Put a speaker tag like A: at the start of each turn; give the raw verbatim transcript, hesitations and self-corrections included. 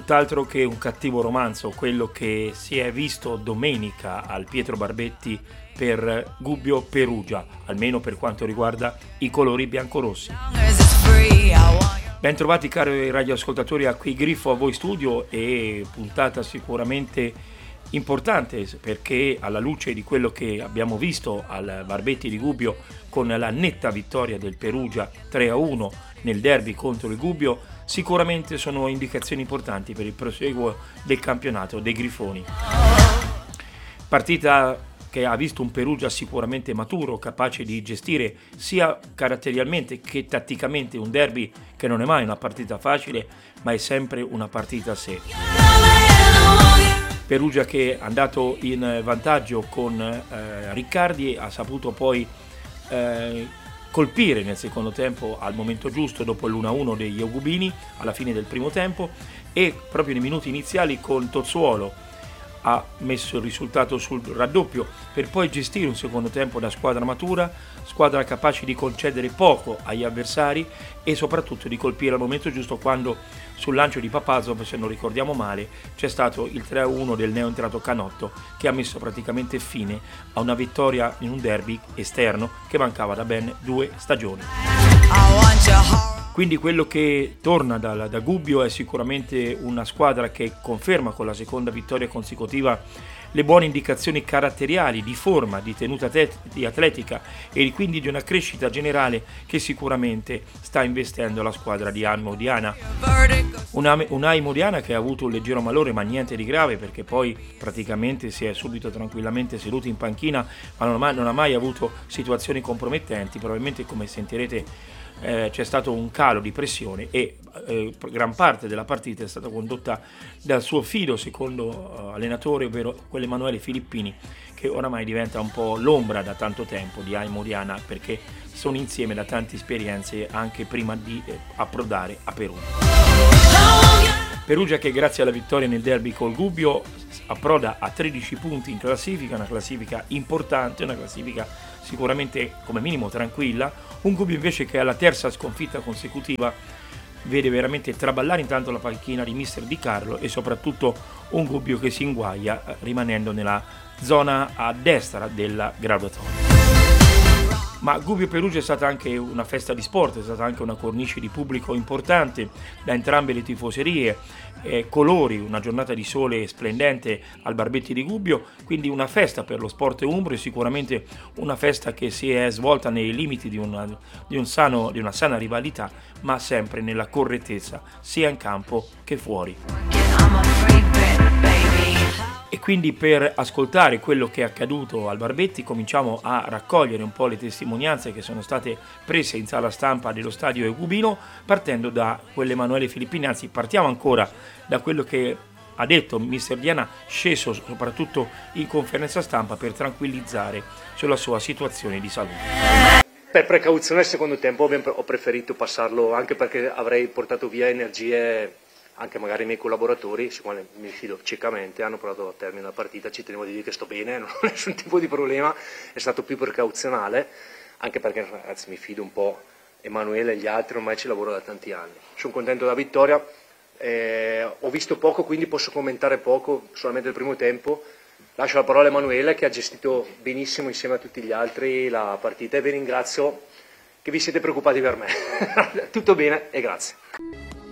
A: tutt'altro che un cattivo romanzo, quello che si è visto domenica al Pietro Barbetti per Gubbio Perugia, almeno per quanto riguarda i colori biancorossi. Ben trovati cari radioascoltatori a Qui Griffo a voi studio, e puntata sicuramente importante perché alla luce di quello che abbiamo visto al Barbetti di Gubbio con la netta vittoria del Perugia tre a uno nel derby contro il Gubbio, sicuramente sono indicazioni importanti per il proseguo del campionato dei Grifoni. Partita che ha visto un Perugia sicuramente maturo, capace di gestire sia caratterialmente che tatticamente un derby che non è mai una partita facile, ma è sempre una partita a sé. Perugia che è andato in vantaggio con eh, Riccardi, ha saputo poi eh, colpire nel secondo tempo al momento giusto dopo l'uno a uno degli Eugubini alla fine del primo tempo, e proprio nei minuti iniziali con Tozzuolo ha messo il risultato sul raddoppio, per poi gestire un secondo tempo da squadra matura, squadra capace di concedere poco agli avversari e soprattutto di colpire al momento giusto, quando sul lancio di Papazov, se non ricordiamo male, c'è stato il tre a uno del neoentrato Canotto, che ha messo praticamente fine a una vittoria in un derby esterno che mancava da ben due stagioni. Quindi quello che torna da, da Gubbio è sicuramente una squadra che conferma con la seconda vittoria consecutiva le buone indicazioni caratteriali, di forma, di tenuta te- di atletica e quindi di una crescita generale che sicuramente sta investendo la squadra di Aimo Diana. Una, una Aimo Diana che ha avuto un leggero malore, ma niente di grave, perché poi praticamente si è subito tranquillamente seduto in panchina, ma non ha mai, non ha mai avuto situazioni compromettenti. Probabilmente, come sentirete, Eh, c'è stato un calo di pressione e eh, gran parte della partita è stata condotta dal suo fido secondo uh, allenatore, ovvero quell'Emanuele Filippini, che oramai diventa un po' l'ombra da tanto tempo di Aimo Diana, perché sono insieme da tante esperienze anche prima di eh, approdare a Perugia. Perugia che grazie alla vittoria nel derby col Gubbio approda a tredici punti in classifica, una classifica importante, una classifica sicuramente come minimo tranquilla. Un Gubbio invece che alla terza sconfitta consecutiva vede veramente traballare intanto la panchina di mister Di Carlo, e soprattutto un Gubbio che si inguaglia rimanendo nella zona a destra della graduatoria. Ma Gubbio Perugia è stata anche una festa di sport, è stata anche una cornice di pubblico importante da entrambe le tifoserie, eh, colori, una giornata di sole splendente al Barbetti di Gubbio, quindi una festa per lo sport umbro, e sicuramente una festa che si è svolta nei limiti di una, di un sano, di una sana rivalità, ma sempre nella correttezza sia in campo che fuori. E quindi per ascoltare quello che è accaduto al Barbetti cominciamo a raccogliere un po' le testimonianze che sono state prese in sala stampa dello stadio Eugubino, partendo da quell'Emanuele Filippini. Anzi, partiamo ancora da quello che ha detto mister Diana, sceso soprattutto in conferenza stampa per tranquillizzare sulla sua situazione di salute.
B: Per precauzione al secondo tempo ho preferito passarlo, anche perché avrei portato via energie. Anche magari i miei collaboratori, siccome mi fido ciecamente, hanno portato a termine la partita. Ci tenevo di dire che sto bene, non ho nessun tipo di problema, è stato più precauzionale, anche perché ragazzi mi fido un po', Emanuele e gli altri, ormai ci lavoro da tanti anni. Sono contento della vittoria, eh, ho visto poco, quindi posso commentare poco, solamente il primo tempo. Lascio la parola a Emanuele, che ha gestito benissimo insieme a tutti gli altri la partita, e vi ringrazio che vi siete preoccupati per me. Tutto bene e grazie.